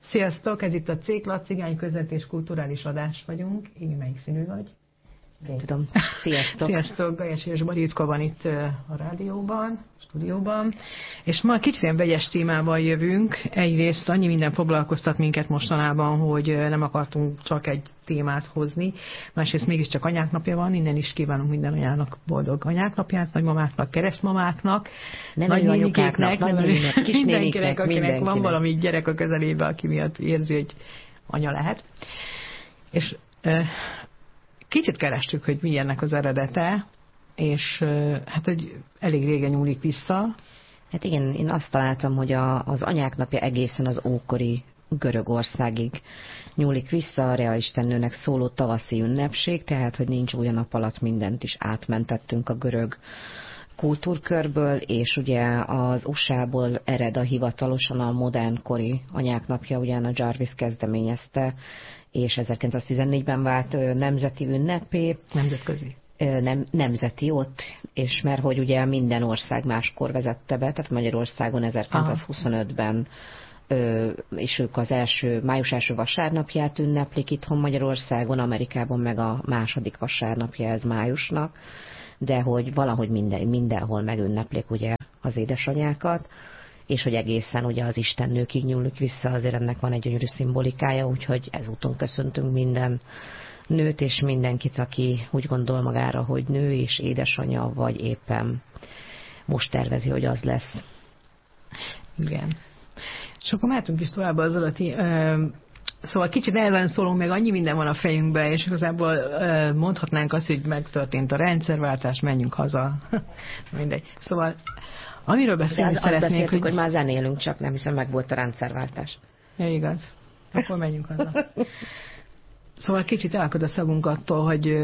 Sziasztok, ez itt a Cékla, Cigány Közlet és Kulturális Adás vagyunk. Imi, melyik színű vagy? Én tudom. Sziasztok. Sziasztok, Gajas és Bariutka van itt a rádióban, stúdióban. És ma kicsit ilyen vegyes témával jövünk. Egyrészt annyi minden foglalkoztat minket mostanában, hogy nem akartunk csak egy témát hozni. Másrészt mégiscsak anyák napja van, innen is kívánunk minden anyának boldog anyák napját, nagymamáknak, keresztmamáknak, nagynénikéknek, mindenkinek, akinek van valami gyerek a közelébe, aki miatt érzi, hogy anya lehet. És kicsit kerestük, hogy mi ennek az eredete, és hát, hogy elég régen nyúlik vissza. Hát igen, én azt találtam, hogy az anyák napja egészen az ókori Görögországig nyúlik vissza, a Rea istennőnek szóló tavaszi ünnepség, tehát, hogy nincs új nap alatt mindent is átmentettünk a görög kultúrkörből, és ugye az USA-ból ered a hivatalosan a modernkori anyák napja, ugyan a Jarvis kezdeményezte, és 1914-ben vált nemzeti ünnepé. Nemzetközi. Nemzeti ott, és mert hogy ugye minden ország máskor vezette be, tehát Magyarországon 1925-ben és ők az május első vasárnapját ünneplik itthon Magyarországon, Amerikában meg a második vasárnapja ez májusnak, de hogy valahogy mindenhol megünneplik ugye az édesanyákat, és hogy egészen ugye az istennőkig nyúlik vissza, azért ennek van egy gyönyörű szimbolikája, úgyhogy ezúton köszöntünk minden nőt és mindenkit, aki úgy gondol magára, hogy nő és édesanya, vagy éppen most tervezi, hogy az lesz. Igen. És akkor mehetünk is tovább az alatti. Szóval kicsit nehezen szólunk, meg annyi minden van a fejünkben, és igazából mondhatnánk azt, hogy megtörtént a rendszerváltás, menjünk haza. Mindegy. Szóval amiről beszélni szeretnék, hogy már zenélünk, csak nem hiszem meg volt a rendszerváltás. Ja, igaz. Akkor menjünk haza. Szóval kicsit elakad a szavunk attól, hogy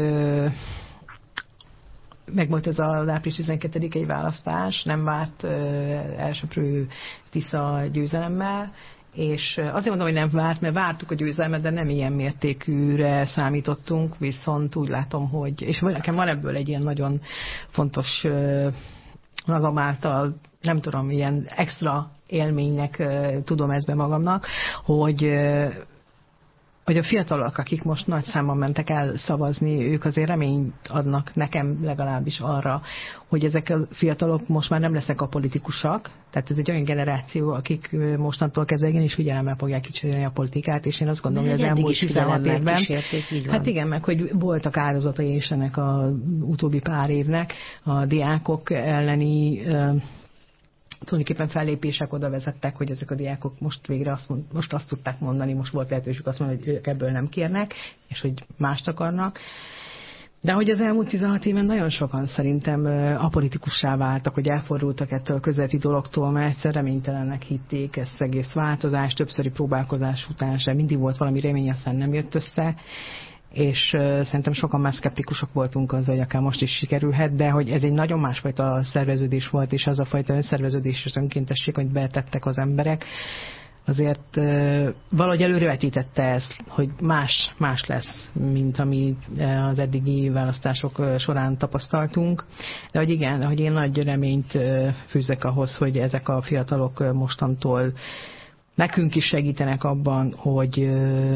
megvolt ez az április 12-i választás, nem várt elsőprő Tisza győzelemmel, és azért mondom, hogy nem várt, mert vártuk a győzelmet, de nem ilyen mértékűre számítottunk, viszont úgy látom, hogy, és nekem van ebből egy ilyen nagyon fontos magam által, nem tudom, ilyen extra élménynek tudom ezt be magamnak, hogy a fiatalok, akik most nagy számban mentek el szavazni, ők azért reményt adnak nekem legalábbis arra, hogy ezek a fiatalok most már nem lesznek a politikusak, tehát ez egy olyan generáció, akik mostantól kezdve igenis figyelemmel fogják kicserélni a politikát, és én azt gondolom, hogy az elmúlt 16 évben, hát igen, meg hogy voltak áldozatai is ennek az utóbbi pár évnek, a diákok elleni tulajdonképpen fellépések oda vezettek, hogy ezek a diákok most végre most azt tudták mondani, most volt lehetőség azt mondani, hogy ők ebből nem kérnek, és hogy mást akarnak. De hogy az elmúlt 16 éven nagyon sokan szerintem apolitikussá váltak, hogy elfordultak ettől a közéleti dologtól, mert egyszer reménytelennek hitték ezt egész változást, többszöri próbálkozás után sem mindig volt valami remény, aztán nem jött össze, és szerintem sokan már szkeptikusok voltunk azzal, hogy akár most is sikerülhet, de hogy ez egy nagyon másfajta szerveződés volt, és az a fajta önszerveződés és önkéntesség, hogy betettek az emberek, azért valahogy előrevetítette ezt, hogy más lesz, mint ami az eddigi választások során tapasztaltunk. De hogy igen, hogy én nagy reményt fűzek ahhoz, hogy ezek a fiatalok mostantól nekünk is segítenek abban, hogy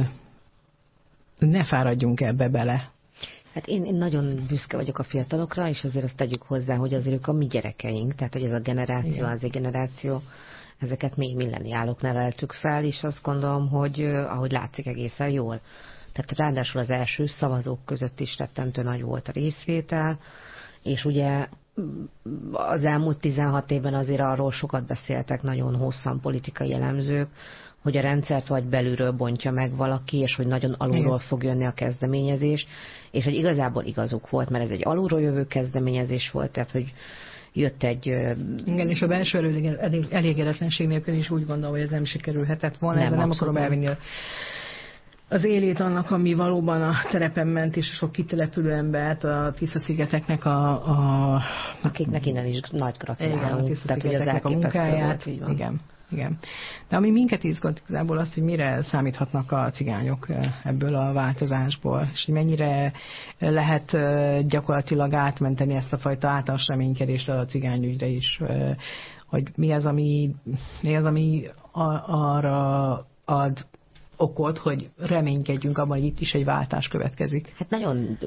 ne fáradjunk ebbe bele. Hát én nagyon büszke vagyok a fiatalokra, és azért azt tegyük hozzá, hogy azért ők a mi gyerekeink, tehát hogy ez a generáció, az egy generáció, ezeket mi milleniálok neveltük fel, és azt gondolom, hogy ahogy látszik egészen jól. Tehát ráadásul az első szavazók között is rettentő nagy volt a részvétel, és ugye az elmúlt 16 évben azért arról sokat beszéltek nagyon hosszan politikai elemzők, hogy a rendszert vagy belülről bontja meg valaki, és hogy nagyon alulról fog jönni a kezdeményezés, és hogy igazából igazuk volt, mert ez egy alulról jövő kezdeményezés volt, tehát hogy jött egy... Igen, és a belső elégedetlenség nélkül is úgy gondolom, hogy ez nem sikerülhetett volna, ezzel nem akarom elvinni az élét annak, ami valóban a terepen ment, és sok kitelepülő embert, a Tisza-szigeteknek akiknek innen is nagy gratulálunk. Igen, a Tisza-szigeteknek a munkáját. Igen. De ami minket izgat igazából az, hogy mire számíthatnak a cigányok ebből a változásból, és hogy mennyire lehet gyakorlatilag átmenteni ezt a fajta általános reménykedést a cigányügyre is, hogy mi az, ami arra ad okot, hogy reménykedjünk abban, hogy itt is egy váltás következik. Hát nagyon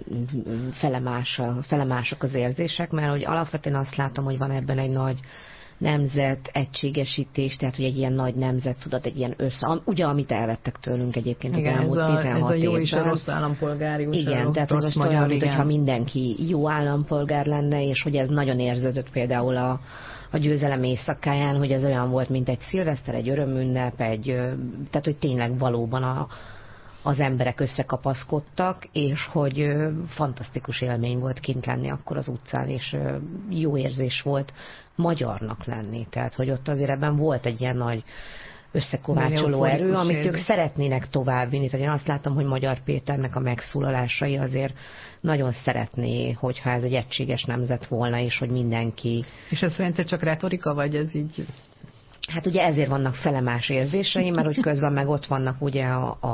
felemások az érzések, mert hogy alapvetően azt látom, hogy van ebben egy nagy nemzet egységesítés, tehát hogy egy ilyen nagy nemzet, tudod, egy ilyen ugye, amit elvettek tőlünk egyébként az elmúlt 16 évben. Ez a jó és a rossz állampolgárius. Igen, tehát most olyan, mintha mindenki jó állampolgár lenne, és hogy ez nagyon érződött például a győzelem éjszakáján, hogy ez olyan volt, mint egy szilveszter, egy örömünnep, tehát hogy tényleg valóban az emberek összekapaszkodtak, és hogy fantasztikus élmény volt kint lenni akkor az utcán, és jó érzés volt magyarnak lenni. Tehát, hogy ott azért ebben volt egy ilyen nagy összekovácsoló erő, amit ők szeretnének továbbvinni. Tehát én azt látom, hogy Magyar Péternek a megszólalásai azért nagyon szeretné, hogyha ez egy egységes nemzet volna, és hogy mindenki... És ez szerinted csak retorika, vagy ez így... Hát ugye ezért vannak felemás érzései, mert hogy közben meg ott vannak ugye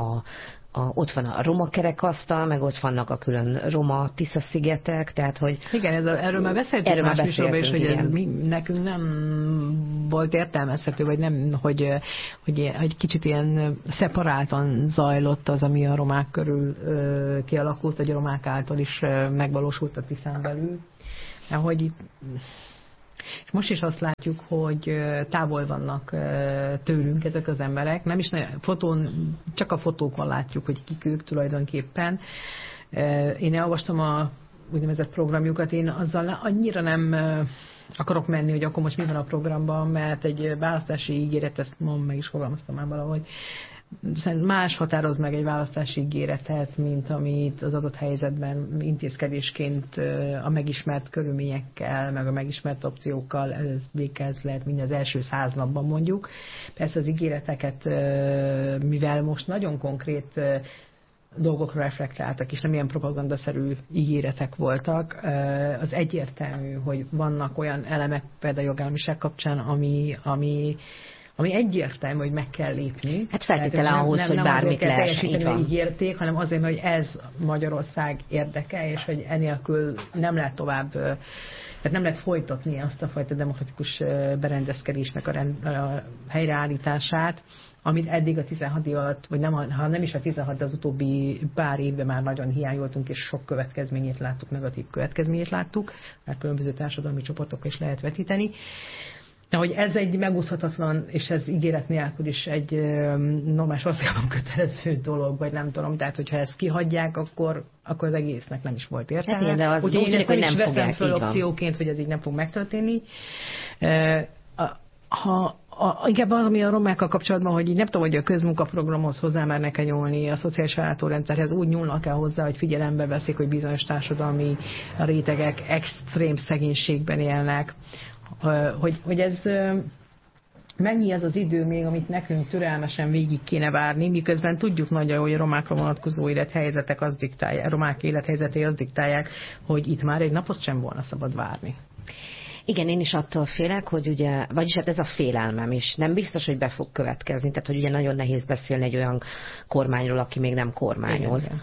ott van a roma kerekasztal, meg ott vannak a külön roma Tisza-szigetek, tehát hogy... Igen, erről már beszéltünk más műsorban is, hogy ez nekünk nem volt értelmezhető, vagy nem, hogy kicsit ilyen szeparáltan zajlott az, ami a romák körül kialakult, vagy a romák által is megvalósult a Tiszán belül. Hogy itt... És most is azt látjuk, hogy távol vannak tőlünk ezek az emberek. Nem is csak a fotókon látjuk, hogy kik ők tulajdonképpen. Én elolvastam a úgynevezett programjukat, én azzal annyira nem akarok menni, hogy akkor most mi van a programban, mert egy választási ígéret, ezt ma meg is fogalmaztam már valahogy, más határoz meg egy választási ígéretet, mint amit az adott helyzetben intézkedésként a megismert körülményekkel, meg a megismert opciókkal ez lehet mind az első 100 napban mondjuk. Persze az ígéreteket, mivel most nagyon konkrét dolgokra reflektáltak, és nem ilyen propagandaszerű ígéretek voltak, az egyértelmű, hogy vannak olyan elemek például a jogállamiság kapcsán, ami egyértelmű, hogy meg kell lépni. Hát feltétele ahhoz, hogy bármit lehessen. Nem ígérték, hanem azért, hogy ez Magyarország érdeke, és hogy enélkül nem lehet tovább, tehát nem lehet folytatni azt a fajta demokratikus berendezkedésnek a helyreállítását, amit eddig a 16 év alatt, vagy ha nem is a 16, de az utóbbi pár évben már nagyon hiányoltunk, és sok következményét láttuk, negatív következményét láttuk, mert különböző társadalmi csoportokra is lehet vetíteni. De hogy ez egy megúszhatatlan, és ez ígéret nélkül is egy normális országban kötelező dolog, vagy nem tudom, tehát hogyha ezt kihagyják, akkor az egésznek nem is volt értelme. Hát úgyhogy én ezt nem is veszem föl opcióként, hogy ez így nem fog megtörténni. Inkább az, ami a romákkal kapcsolatban, hogy így nem tudom, hogy a közmunkaprogramhoz hozzámernek-e nyúlni, a szociális ellátórendszerhez úgy nyúlnak el hozzá, hogy figyelembe veszik, hogy bizonyos társadalmi rétegek extrém szegénységben élnek, hogy ez mennyi az az idő még, amit nekünk türelmesen végig kéne várni, miközben tudjuk nagyon, hogy a romákra vonatkozó élethelyzetek azt diktálják, romák élethelyzetei azt diktálják, hogy itt már egy napot sem volna szabad várni. Igen, én is attól félek, hogy ugye, vagyis hát ez a félelmem is. Nem biztos, hogy be fog következni, tehát hogy ugye nagyon nehéz beszélni egy olyan kormányról, aki még nem kormányoz. Igen.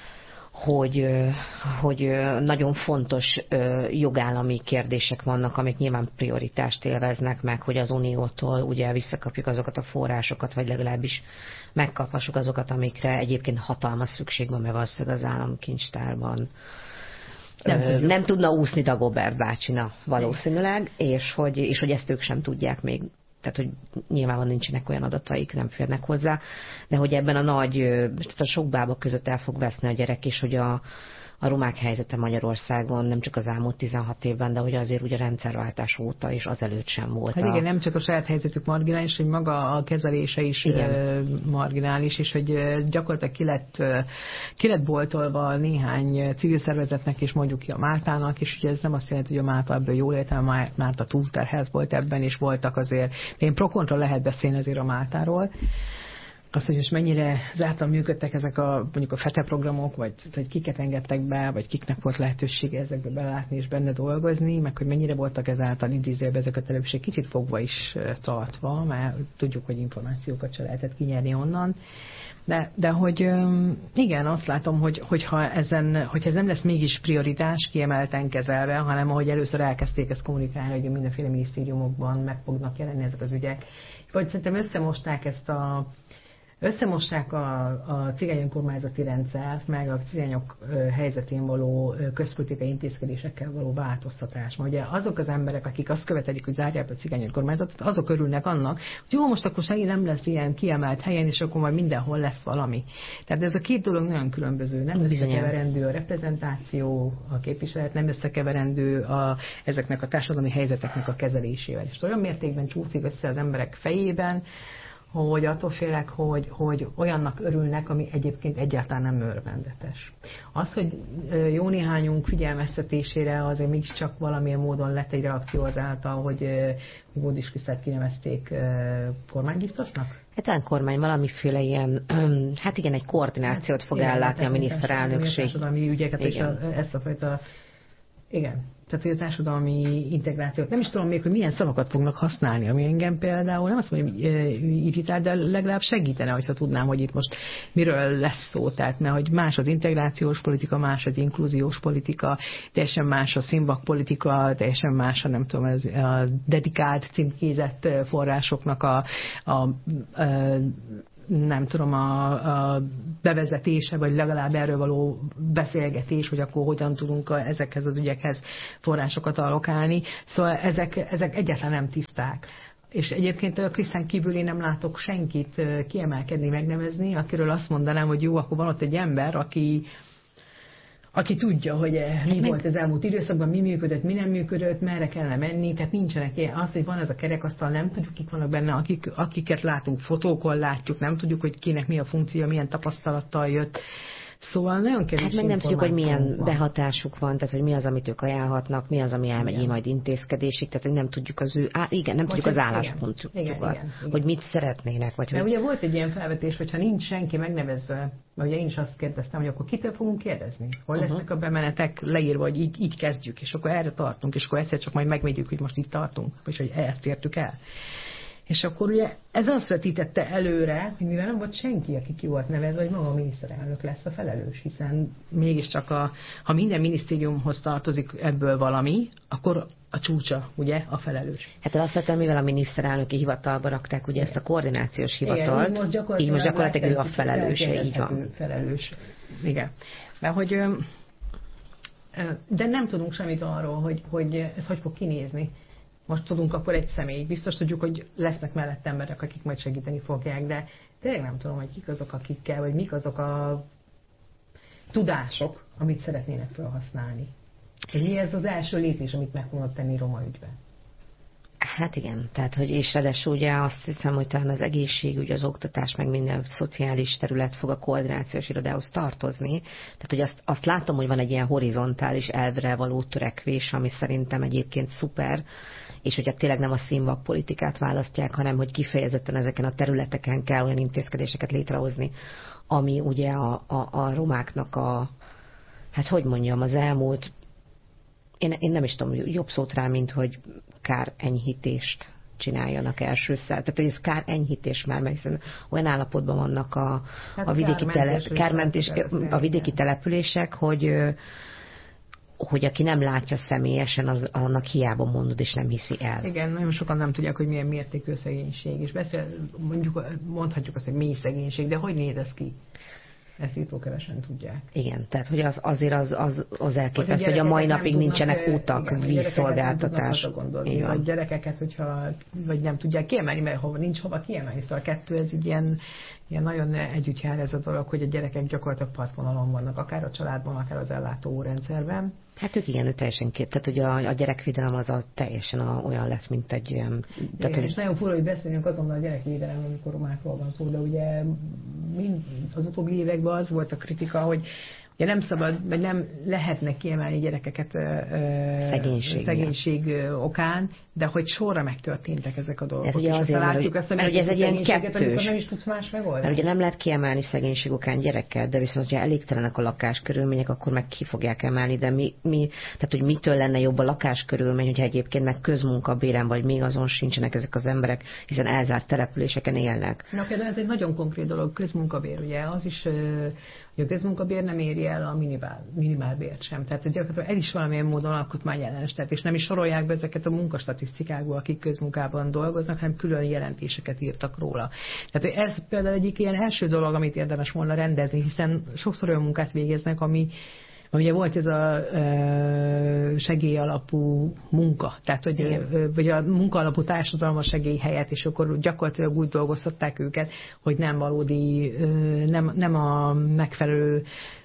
Hogy nagyon fontos jogállami kérdések vannak, amik nyilván prioritást élveznek meg, hogy az Uniótól ugye visszakapjuk azokat a forrásokat, vagy legalábbis megkaphassuk azokat, amikre egyébként hatalmas szükség van, mert valószínűleg az államkincstárban nem tudna úszni Dagobert bácsina valószínűleg, és hogy ezt ők sem tudják még. Tehát, hogy nyilvánvalóan nincsenek olyan adataik, nem férnek hozzá, de hogy ebben tehát a sok bába között el fog veszni a gyerek, és hogy a romák helyzete Magyarországon nem csak az elmúlt 16 évben, de hogy azért ugye a rendszerváltás óta és azelőtt sem volt. Hát igen, nem csak a saját helyzetük marginális, hogy maga a kezelése is marginális, és hogy gyakorlatilag ki lett boltolva néhány civil szervezetnek, és mondjuk ki a Máltának, és ugye ez nem azt jelenti, hogy a Málta ebből jól élt, hanem Málta túlterhelt volt ebben, és voltak azért, de én pro-kontra lehet beszélni azért a Máltáról. Azt, hogy most mennyire zártan működtek ezek mondjuk a FETE programok, vagy kiket engedtek be, vagy kiknek volt lehetősége ezekbe belátni és benne dolgozni, meg hogy mennyire voltak ezáltal idézőben ezek a települések kicsit fogva is tartva, mert tudjuk, hogy információkat se lehetett kinyerni onnan. De hogy igen, azt látom, hogyha ez nem lesz mégis prioritás kiemelten kezelve, hanem ahogy először elkezdték ezt kommunikálni, hogy mindenféle minisztériumokban meg fognak jelenni ezek az ügyek. Vagy szerintem összemosták ezt összemossák a cigány önkormányzati rendszert, meg a cigányok helyzetén való közpolitikai intézkedésekkel való változtatás. Mert ugye azok az emberek, akik azt követelik, hogy zárják be a cigány önkormányzatot, azok örülnek annak, hogy jó, most akkor segít nem lesz ilyen kiemelt helyen, és akkor majd mindenhol lesz valami. Tehát ez a két dolog nagyon különböző. Nem összekeverendő a reprezentáció, a képviselet, nem összekeverendő ezeknek a társadalmi helyzeteknek a kezelésével. És olyan mértékben csúszik össze az emberek fejében, hogy attól félek, hogy olyannak örülnek, ami egyébként egyáltalán nem örvendetes. Az, hogy jó néhányunk figyelmeztetésére azért mégiscsak valamilyen módon lett egy reakció azáltal, hogy Bódis Krisztát kinevezték kormánybiztosnak? Hát talán kormány valamiféle ilyen, hát igen, egy koordinációt fog ellátni a miniszterelnökség. A társadalmi ügyeket és ezt a fajta... Igen. Tehát, hogy a társadalmi integrációt. Nem is tudom még, hogy milyen szavakat fognak használni, ami engem például, nem azt mondom, hogy irritál, de legalább segítene, hogyha tudnám, hogy itt most miről lesz szó. Tehát, mert hogy más az integrációs politika, más az inkluziós politika, teljesen más a színvakpolitika, teljesen más a, nem tudom, a dedikált, címkézett forrásoknak nem tudom, a bevezetése, vagy legalább erről való beszélgetés, hogy akkor hogyan tudunk ezekhez az ügyekhez forrásokat allokálni. Szóval ezek egyáltalán nem tiszták. És egyébként a Krisztán kívül én nem látok senkit kiemelkedni, megnevezni, akiről azt mondanám, hogy jó, akkor van ott egy ember, aki tudja, hogy mi volt az elmúlt időszakban, mi működött, mi nem működött, merre kellene menni, tehát nincsenek ilyen. Az, hogy van ez a kerekasztal, nem tudjuk, kik vannak benne, akiket látunk, fotókon látjuk, nem tudjuk, hogy kinek mi a funkció, milyen tapasztalattal jött. Szóval nagyon kevés. Hát meg nem tudjuk, hogy milyen behatásuk van, tehát hogy mi az, amit ők ajánlhatnak, mi az, ami elmegy majd intézkedésig, tehát hogy nem tudjuk az ő, nem tudjuk az álláspontjukat, hogy mit szeretnének. Vagy mert ugye volt egy ilyen felvetés, hogyha nincs senki megnevezve, ugye én is azt kérdeztem, hogy akkor kitől fogunk kérdezni? Hol lesznek a bemenetek leírva, hogy így kezdjük, és akkor erre tartunk, és akkor egyszer csak majd megvédjük, hogy most itt tartunk, vagy hogy ezt értük el. És akkor ugye ez azt vetítette előre, hogy mivel nem volt senki, aki ki volt nevezve, hogy maga a miniszterelnök lesz a felelős, hiszen mégiscsak ha minden minisztériumhoz tartozik ebből valami, akkor a csúcsa, ugye, a felelős. Hát alapvetően, mivel a miniszterelnöki hivatalba rakták ugye ezt a koordinációs hivatalt, így most gyakorlatilag ő a felelőse, így van. Felelős. Igen. Mert hogy de nem tudunk semmit arról, hogy ez hogy fog kinézni. Most tudunk akkor egy személy. Biztos tudjuk, hogy lesznek mellett emberek, akik majd segíteni fogják, de tényleg nem tudom, hogy kik azok, akikkel, vagy mik azok a tudások, amit szeretnének felhasználni. Hogy mi ez az első lépés, amit meg fognak tenni roma ügyben? Hát igen, tehát hogy és ráadásul ugye azt hiszem, hogy talán az egészségügy, az oktatás, meg minden szociális terület fog a koordinációs irodához tartozni. Tehát hogy azt látom, hogy van egy ilyen horizontális elvre való törekvés, ami szerintem egyébként szuper, és hogyha tényleg nem a színvak politikát választják, hanem hogy kifejezetten ezeken a területeken kell olyan intézkedéseket létrehozni, ami ugye a romáknak hát hogy mondjam, az elmúlt, én nem is tudom, jobb szót rá, mint hogy kárenyhítést csináljanak első szál. Tehát, hogy ez kárenyhítés már, mert hiszen olyan állapotban vannak a vidéki települések, hogy aki nem látja személyesen, annak hiába mondod, és nem hiszi el. Igen, nagyon sokan nem tudják, hogy milyen mértékű szegénység, és mondhatjuk azt, hogy mély szegénység, de hogy néz ez ki? Ezt írtó kevesen tudják. Igen, tehát hogy azért az elképesztő, hogy a mai napig nincsenek utak, vízszolgáltatás. A gyerekeket, vagy nem tudják kiemelni, mert nincs hova kiemelni. Szóval a kettő, ez így ilyen nagyon együtt jár ez a dolog, hogy a gyerekek gyakorlatilag partvonalon vannak, akár a családban, akár az ellátórendszerben. Hát ők igen, teljesen tehát hogy a gyerekvédelem az teljesen olyan lett, mint egy ilyen... Igen, és nagyon fura, hogy beszélünk azonnal a gyerekvédelem, amikor romákról van szó, de ugye az utóbbi években az volt a kritika, hogy ugye nem szabad, vagy nem lehetne kiemelni gyerekeket szegénység okán, de hogy sorra megtörténtek ezek a dolgok. Ez ugye azért, mert ugye ez egy ilyen kettős. Nem is tudsz más megoldani. Mert ugye nem lehet kiemelni szegénység okán gyereket, de viszont, hogyha elégtelenek a lakáskörülmények, akkor meg ki fogják emelni, de tehát, hogy mitől lenne jobb a lakáskörülmény, hogyha egyébként meg közmunkabéren, vagy még azon sincsenek ezek az emberek, hiszen elzárt településeken élnek. Na, például ez egy nagyon konkrét dolog, közmunkabér, ugye, az is, hogy a közmunkabér nem éri éri el a minimálbért sem. Tehát gyakorlatilag ez is valamilyen módon alkotmányellenes. Tehát és nem is sorolják be ezeket a munkastatisztikákból, akik közmunkában dolgoznak, hanem külön jelentéseket írtak róla. Tehát ez például egyik ilyen első dolog, amit érdemes volna rendezni, hiszen sokszor olyan munkát végeznek, ami ugye volt ez a segélyalapú munka, tehát hogy a munkaalapú társadalmi segély helyett, és akkor gyakorlatilag úgy dolgoztatták őket, hogy nem valódi, nem a megfelelő.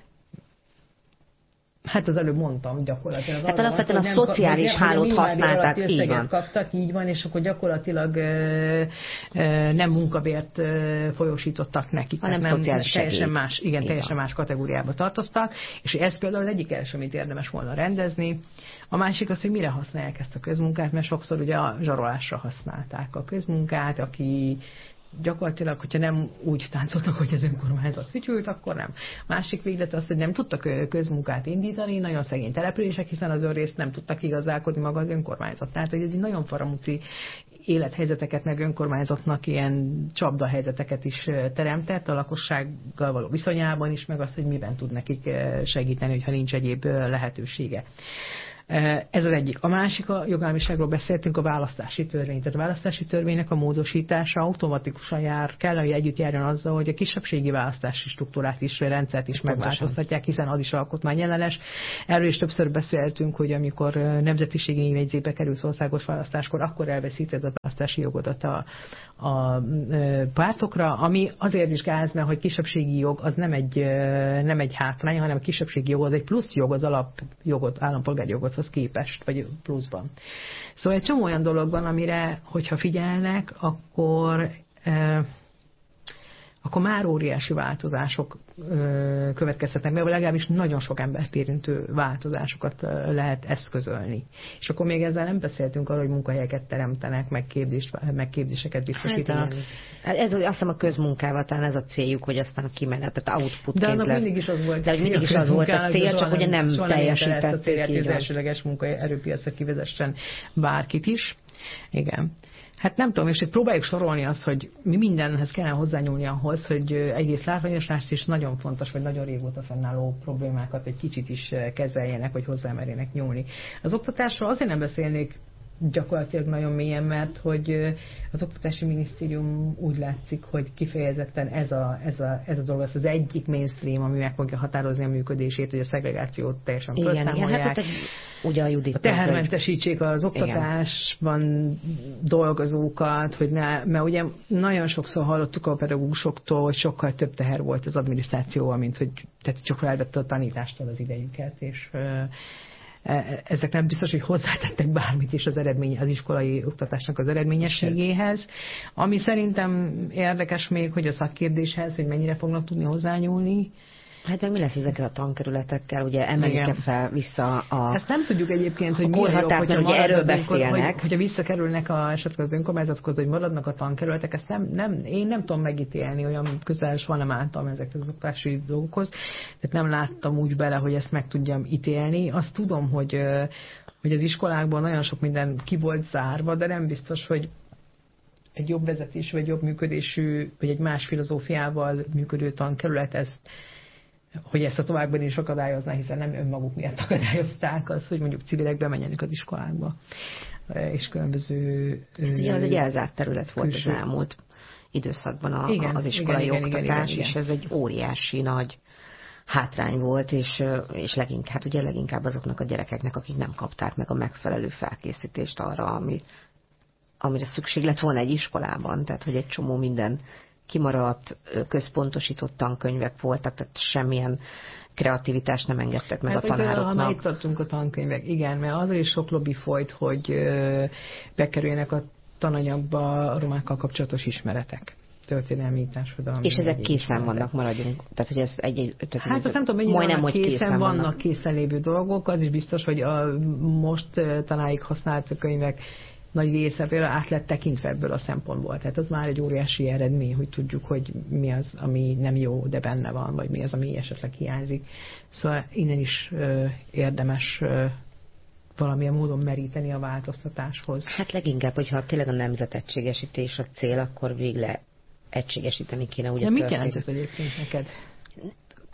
Hát az előbb mondtam gyakorlatilag. Hát alapvetően a szociális hálót használták, így van. Kaptak, így van, és akkor gyakorlatilag nem munkabért folyósítottak nekik. Hanem szociális teljesen más, igen, teljesen más kategóriába tartoztak, és ez például az egyik első, amit érdemes volna rendezni. A másik az, hogy mire használják ezt a közmunkát, mert sokszor ugye a zsarolásra használták a közmunkát, aki gyakorlatilag, hogyha nem úgy táncoltak, hogy az önkormányzat fütyült, akkor nem. Másik véglet az, hogy nem tudtak közmunkát indítani, nagyon szegény települések, hiszen az önrészt nem tudtak igazdálkodni maga az önkormányzat. Tehát, hogy ez egy nagyon faramuci élethelyzeteket, meg önkormányzatnak ilyen csapdahelyzeteket is teremtett a lakossággal való viszonyában is, meg azt, hogy miben tud nekik segíteni, hogyha nincs egyéb lehetősége. Ez az egyik. A másik, a jogállamiságról beszéltünk, a választási törvény. Tehát a választási törvénynek a módosítása automatikusan kell, hogy együtt járjon azzal, hogy a kisebbségi választási struktúrát is, rendszert is megváltoztatják, hiszen az is alkotmányellenes. Erről is többször beszéltünk, hogy amikor nemzetiségi névjegyzékbe került országos választáskor, akkor elveszíted a választási jogodat a pártokra, ami azért is gáz, mert hogy kisebbségi jog az nem egy hátrány, hanem a kisebbségi jog az egy plusz jog, az alapjogot, állampolgári jogot képest, vagy pluszban. Szóval egy csomó olyan dolog van, amire, hogyha figyelnek, akkor már óriási változások következhetnek be, vagy legalábbis nagyon sok embert érintő változásokat lehet eszközölni. És akkor még ezzel nem beszéltünk arról, hogy munkahelyeket teremtenek, megképzéseket biztosítanak. Hát ez azt hiszem a közmunkával talán ez a céljuk, hogy aztán kimenetet outputként lesz. De annak mindig is az volt. De mindig is az volt a cél, csak ugye nem teljesítették. A célját, hogy az elsőleges munkaerőpiacra kivezessen bárkit is. Igen. Hát nem tudom, és próbáljuk sorolni azt, hogy mi mindenhez kellene hozzányúlni ahhoz, hogy egyrészt látványoslást is nagyon fontos, vagy nagyon régóta fennálló problémákat egy kicsit is kezeljenek, vagy hozzámerjenek nyúlni. Az oktatásról azért nem beszélnék gyakorlatilag nagyon mélyen, mert hogy az Oktatási Minisztérium úgy látszik, hogy kifejezetten ez a dolog, az egyik mainstream, ami meg fogja határozni a működését, hogy a szegregációt teljesen felszámolják. Hát ugye a Judit tehermentesítsék az oktatásban dolgozókat, hogy mert ugye nagyon sokszor hallottuk a pedagógusoktól, hogy sokkal több teher volt az adminisztrációval, mint hogy tehát csak elvette a tanítástól az idejüket, és ezek nem biztos, hogy hozzátettek bármit is az iskolai oktatásnak az eredményességéhez. Ami szerintem érdekes még, hogy a szakképzéshez, hogy mennyire fognak tudni hozzányúlni. Hát meg mi lesz ezekkel a tankerületekkel, ugye emelik-e fel vissza Ezt nem tudjuk egyébként, hogy mi a jobb, hogyha erről beszélnek. Hogyha visszakerülnek esetleg az önkormányzathoz, hogy maradnak a tankerületek, ezt én nem tudom megítélni, olyan közel van nem álltam ezekhez az oktatási dolgokhoz, tehát nem láttam úgy bele, hogy ezt meg tudjam ítélni. Azt tudom, hogy az iskolákban nagyon sok minden ki volt zárva, de nem biztos, hogy egy jobb vezetésű, vagy jobb működésű, vagy egy más filozófiával működő tankerület hogy ezt a továbbban is akadályozná, hiszen nem önmaguk miatt akadályozták az, hogy mondjuk civilek bemenjenek az iskolákba, és különböző... Ugye az egy elzárt terület volt az elmúlt időszakban az iskolai oktatás, és ez egy óriási nagy hátrány volt, és leginkább azoknak a gyerekeknek, akik nem kapták meg a megfelelő felkészítést arra, amire szükség lett volna egy iskolában, tehát hogy egy csomó minden kimaradt, központosított tankönyvek voltak, tehát semmilyen kreativitást nem engedtek meg a tanároknak. Ha itt tartunk a tankönyvek, igen, mert azért is sok lobby folyt, hogy bekerüljenek a tananyagba a romákkal kapcsolatos ismeretek. Történelmi, társadalmi. És ezek készen vannak, maradjunk. Tehát, hogy ez hát azt nem tudom, mennyire készen vannak készen lévő dolgok, az is biztos, hogy a most tanáig használt könyvek nagy része például át lett tekintve ebből a szempontból. Tehát az már egy óriási eredmény, hogy tudjuk, hogy mi az, ami nem jó, de benne van, vagy mi az, ami esetleg hiányzik. Szóval innen is érdemes valamilyen módon meríteni a változtatáshoz. Hát leginkább, hogyha tényleg a nemzetegységesítés a cél, akkor végre egységesíteni kéne. De mit jelent ez egyébként neked?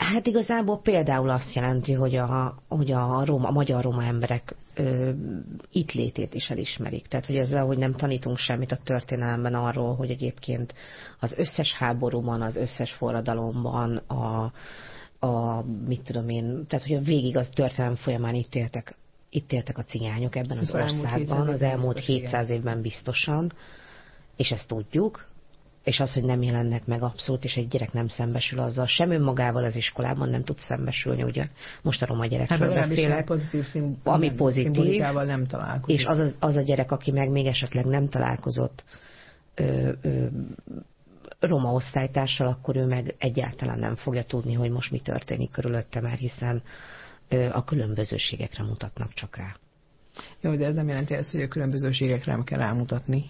Hát igazából például azt jelenti, hogy a magyar roma emberek itt létét is elismerik. Tehát, hogy ezzel, hogy nem tanítunk semmit a történelemben arról, hogy egyébként az összes háborúban, az összes forradalomban, mit tudom én, tehát, hogy a végig az történelem folyamán itt éltek a cigányok ebben az országban, az elmúlt 700 évben biztosan, és ezt tudjuk. És az, hogy nem jelennek meg abszolút, és egy gyerek nem szembesül azzal, sem önmagával az iskolában nem tud szembesülni, ugye most a roma gyerekről beszélek, ami pozitív, nem találkozik. És az a gyerek, aki meg még esetleg nem találkozott roma osztálytársal, akkor ő meg egyáltalán nem fogja tudni, hogy most mi történik körülötte, mert hiszen a különbözőségekre mutatnak csak rá. Jó, de ez nem jelenti azt, hogy a különbözőségekre nem kell rámutatni.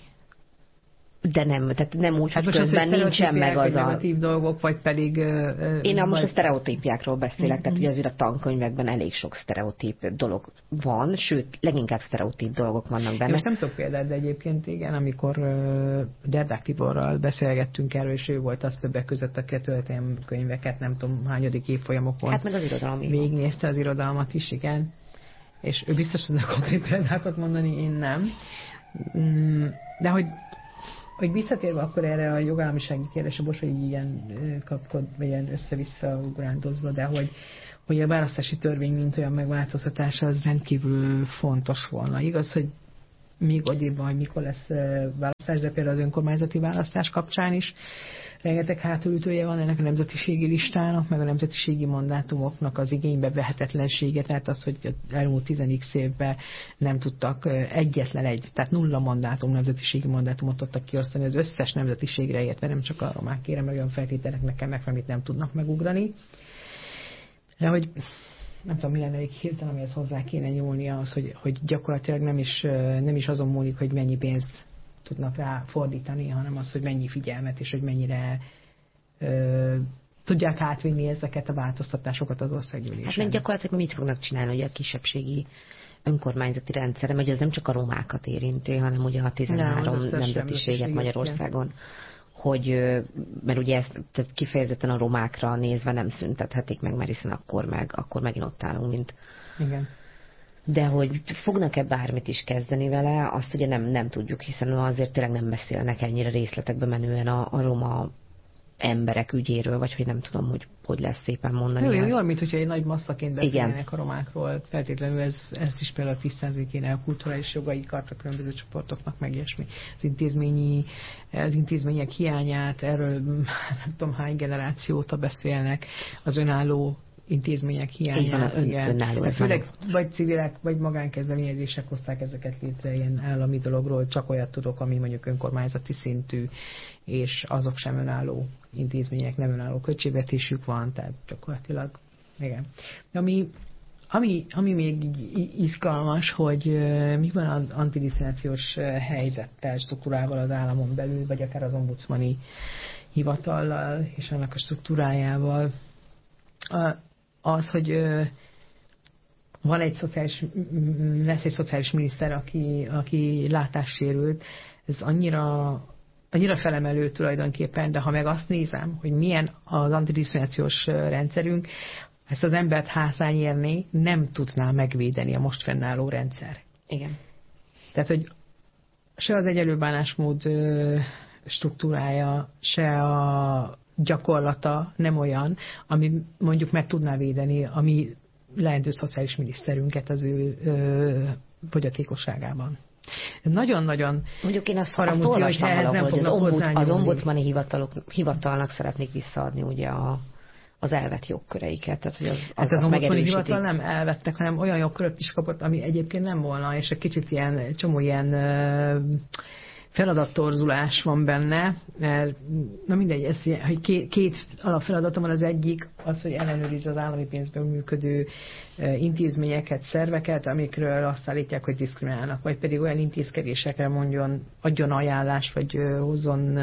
De nem, tehát nem úgy, hát hogy közben nincsen meg az a... negatív dolgok, vagy pedig... Most a sztereotípiákról beszélek, tehát hogy azért a tankönyvekben elég sok sztereotíp dolog van, sőt, leginkább sztereotíp dolgok vannak benne. Most nem tudok példát, de egyébként igen, amikor Derdák Tiborral beszélgettünk erről, és ő volt az többek között, a könyveket, nem tudom, hányadik évfolyamokon. Hát meg az irodalom. Végignézte az irodalmat is, igen. És ő biztos tudna konkrét példákat mondani, én nem. De hogy visszatérve akkor erre a jogállamisági kérdésre, bocs, hogy ilyen kapkod, vagy ilyen össze-vissza ugrándozva, de hogy a választási törvény mint olyan megváltoztatása az rendkívül fontos volna. Igaz, hogy még odéban, hogy mikor lesz választás, de például az önkormányzati választás kapcsán is rengeteg hátulütője van ennek a nemzetiségi listának, meg a nemzetiségi mandátumoknak az igénybe vehetetlensége, tehát az, hogy elmúlt 10x évben nem tudtak tehát 0 mandátum, nemzetiségi mandátumot tudtak kiosztani az összes nemzetiségre értve, nem csak a romákére, meg olyan feltételeknek kell meg, amit nem tudnak megugrani. De hogy nem tudom, mi lenne egy hirtelen, amihez hozzá kéne nyúlni az, hogy gyakorlatilag nem is azon múlik, hogy mennyi pénzt tudnak rá fordítani, hanem az, hogy mennyi figyelmet és hogy mennyire tudják átvinni ezeket a változtatásokat az országgyűlésen. Hát meg gyakorlatilag mit fognak csinálni, hogy a kisebbségi önkormányzati rendszerem, hogy az nem csak a romákat érinti, hanem ugye a 13 nemzetiséget Magyarországon. Hogy, mert ugye ezt kifejezetten a romákra nézve nem szüntethetik meg, mert hiszen akkor megint ott állunk, mint... Igen. De hogy fognak-e bármit is kezdeni vele, azt ugye nem tudjuk, hiszen azért tényleg nem beszélnek ennyire részletekbe menően a roma emberek ügyéről, vagy hogy nem tudom, hogy lesz szépen mondani. Jól, mint hogyha egy nagy masszaként beszélnek a romákról. Feltétlenül ezt is például tisztázni kéne a kulturális jogaikat a különböző csoportoknak, meg ilyesmi. Az intézmények hiányát, erről nem tudom hány generációta beszélnek, az önálló intézmények hiányát. Főleg vagy civilek, vagy magánkezdeményezések hozták ezeket létre ilyen állami dologról, csak olyat tudok, ami mondjuk önkormányzati szintű, és azok sem önálló intézmények, nem önálló költségvetésük van, tehát gyakorlatilag, igen. Ami még izgalmas, hogy mi van az antidiszkriminációs helyzettel, struktúrával az államon belül, vagy akár az ombudsmani hivatallal és annak a struktúrájával. Az, hogy lesz egy szociális miniszter, aki látássérült, ez annyira felemelő tulajdonképpen, de ha meg azt nézem, hogy milyen az antidiszkriminációs rendszerünk, ezt az embert hátrányba érni nem tudná megvédeni a most fennálló rendszer. Igen. Tehát, hogy se az egyenlő bánásmód struktúrája, se a gyakorlata nem olyan, ami mondjuk meg tudná védeni a mi leendő szociális miniszterünket az ő fogyatékosságában. Nagyon-nagyon mondjuk én azt olvastam valahol, hogy az ombudsmani hivatalnak szeretnék visszaadni ugye az elvett jogköreiket. Tehát, hogy az ombudsmani hivatal nem elvettek, hanem olyan jogköröt is kapott, ami egyébként nem volna, és egy kicsit csomó ilyen feladattorzulás van benne, mert na mindegy, hogy két alapfeladatom van, az egyik az, hogy ellenőrizze az állami pénzben működő intézményeket, szerveket, amikről azt állítják, hogy diszkriminálnak, vagy pedig olyan intézkedésekre adjon ajánlást, vagy hozzon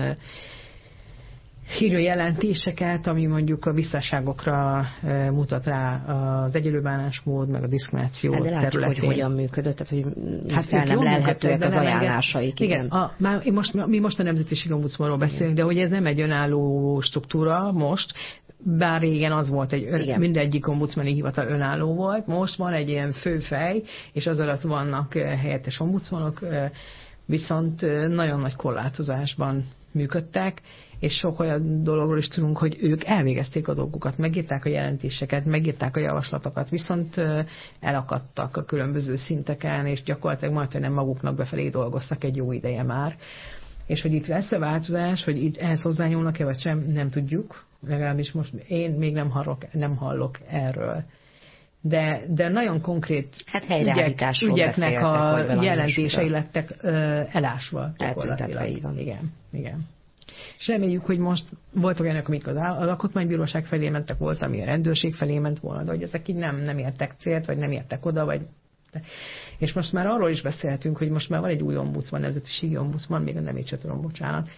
hírő jelentéseket, ami mondjuk a visszásságokra mutat rá az egyenlő bánásmód, meg a diszkrimináció területén. De látjuk, hogy hogyan működött, tehát hogy fel nem lelhetőek az ajánlásaik. Igen, mi most a Nemzetiségi Ombudsmanról beszélünk, de hogy ez nem egy önálló struktúra most, bár régen az volt, mindegyik ombudsmani hivatal önálló volt, most van egy ilyen főfej, és az alatt vannak helyettes ombudsmanok, viszont nagyon nagy korlátozásban működtek, és sok olyan dologról is tudunk, hogy ők elvégezték a dolgukat, megírták a jelentéseket, megírták a javaslatokat, viszont elakadtak a különböző szinteken, és gyakorlatilag majdnem maguknak befelé dolgoztak egy jó ideje már. És hogy itt lesz a változás, hogy itt ehhez hozzányúlnak-e, vagy sem, nem tudjuk. Legalábbis most én még nem hallok erről. De nagyon konkrét ügyeknek a jelentései lettek elásva. Igen. És reméljük, hogy most voltak olyanok, amik az alkotmánybíróság felé mentek, volt, ami a rendőrség felé ment volna, de hogy ezek így nem értek célt, vagy nem értek oda, vagy... És most már arról is beszélhetünk, hogy most már van egy új ombudsman, nemzetiségi ombudsman, még a nevét sem tudom, bocsánat.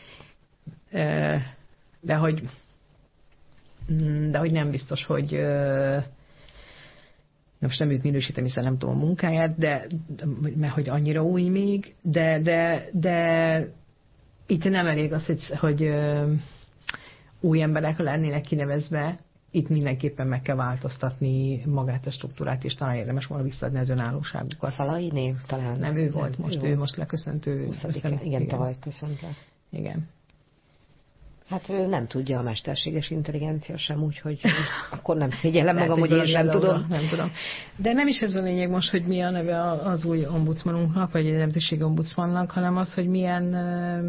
De hogy nem biztos, hogy most nem őt minősítem, hiszen nem tudom a munkáját, mert hogy annyira új még, de itt nem elég az, hogy új emberek lennének kinevezve, itt mindenképpen meg kell változtatni magát a struktúrát, és talán érdemes volna visszaadni az önállóságukat. Szalai név talán? Nem, ő volt most, ő most leköszöntő. Igen, tavaly köszönt le. Igen. Hát ő nem tudja a mesterséges intelligencia sem, úgyhogy akkor nem szégyellem magam, hogy én sem tudom. Nem tudom. De nem is ez a lényeg most, hogy mi a neve az új ombudsmanunknak, vagy a nemzetiségi ombudsmannak, hanem az, hogy milyen